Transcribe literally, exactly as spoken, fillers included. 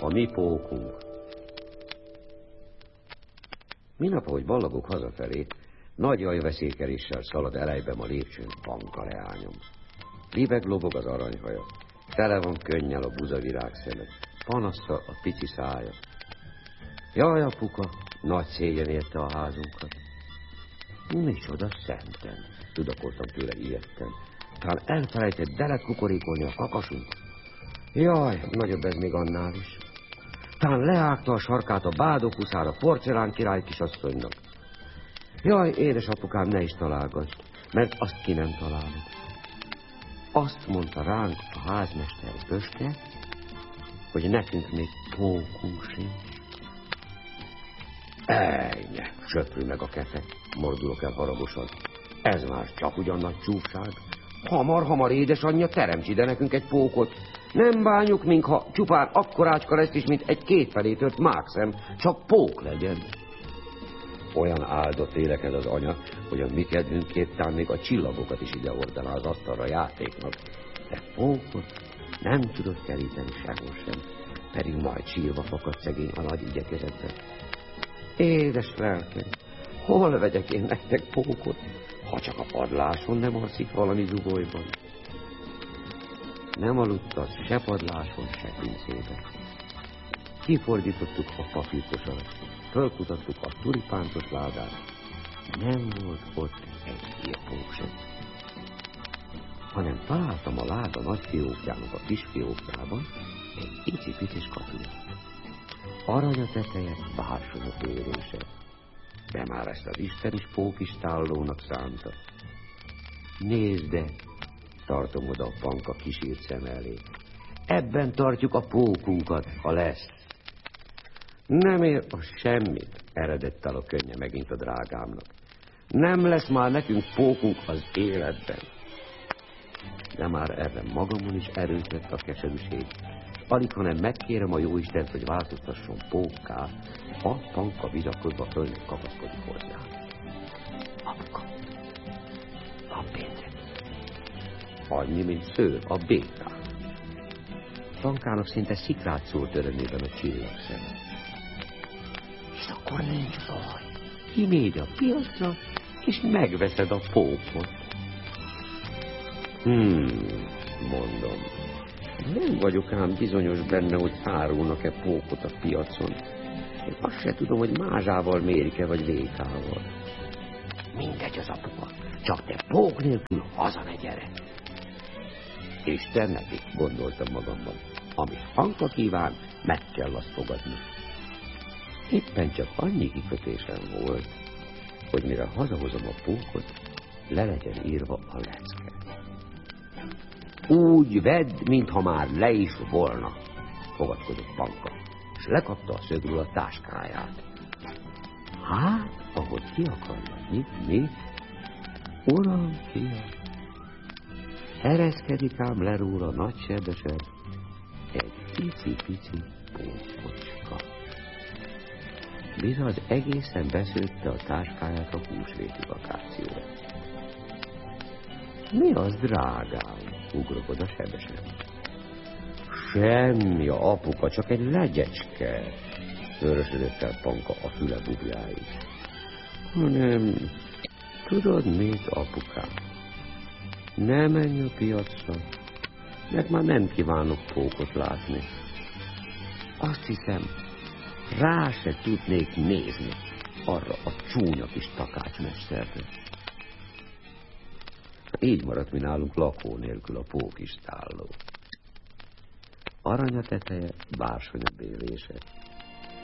A mi pókunk. Minap, ahogy ballagok hazafelé, nagy jajveszékeléssel szalad elejbem a lépcsőn Panka leányom. Libeg lobog az aranyhaja, tele van könnyel a buzavirág szeme, panaszta a pici szája. Jaj, apuka, nagy szégyen érte a házunkat. Micsoda szenten, tudakoltam tőle ijedten. Talán elfelejtett belekukorékolni a kakasunk. Jaj, nagyobb ez még annál is. Talán leágta a sarkát a bádókuszára porcelán király kisasszonynak. Jaj, édesapukám, ne is találgass, mert azt ki nem találod. Azt mondta ránk a házmester Pöske, hogy nekünk még pókunk sincs. Ejne, söprű meg a kefek, mordulok el haragosan. Ez már csak ugyan nagy csúfság. Hamar, hamar, édesanyja, teremts ide nekünk egy pókot. Nem bánjuk, mintha csupán akkorácska lesz is, mint egy kétfelé tört mákszem, csak pók legyen. Olyan áldott lélek ez az anya, hogy a mi kedvünkért tán még a csillagokat is ide ordaná az asztalra játéknak. De pókot nem tudott keríteni sehol sem, pedig majd sírva fakad szegény a nagy igyekezetben. Édes lelkem, hol vegyek én nektek pókot, ha csak a padláson nem alszik valami zugolyban? Nem aludtad se padláson, se pincében. Kifordítottuk a papírkosarat, fölkutattuk a tulipántos ládát. Nem volt ott egy hírpók sem. Hanem találtam a láda nagy fiókjának a kis fiókjában egy icipicis katuját. Aranya teteje, bársonyok érése. De már ezt az Isten is pókistállónak szánta. Nézd de, tartom oda a Panka kisírt szem elé. Ebben tartjuk a pókunkat, ha lesz. Nem ér a semmit, eredett el a könnye megint a drágámnak. Nem lesz már nekünk pókunk az életben. De már erre magamon is erőt vett a keserűség. Alig, hanem megkérem a jóistent, hogy változtasson pókká, a Panka bizakodva fölnek kapaszkodik hozzá. Apuka, van pénzed. Annyi, mint szőr a békán. Pankának szinte szikrát szólt örömében a csillagszem. És akkor nincs baj. Kimégy a piacra, és megveszed a pókot. Hmm, mondom. Nem vagyok ám bizonyos benne, hogy árulnak-e pókot a piacon. Én azt se tudom, hogy mázsával mérik-e, vagy vékával. Mindegy az apuka, csak te pók nélkül haza ne gyere. Isten neki, gondoltam magamban. Amit Panka kíván, meg kell azt fogadni. Éppen csak annyi kikötésem volt, hogy mire hazahozom a pókot, le legyen írva a lecke. Úgy vedd, mintha már le is volna, fogadkozott Panka, és lekapta a szögről a táskáját. Hát, ahogy ki akarja nyitni, uram, fiam, ereszkedik ám le róla nagysebesen egy pici-pici pókocska. Bizony egészen beszőtte a táskáját a húsvéti vakációra. Mi az, drágám? Ugrok oda sebesen. Semmi, apuka, csak egy legyecske, örösödött el Panka a füle bubjáig. Hanem, tudod mit, apukám? Ne menj a piacra, mert már nem kívánok pókot látni. Azt hiszem, rá se tudnék nézni arra a csúnya kis takácsmesterre. Így maradt mi nálunk lakó nélkül a pókistálló. Aranya teteje, bársony a bélése.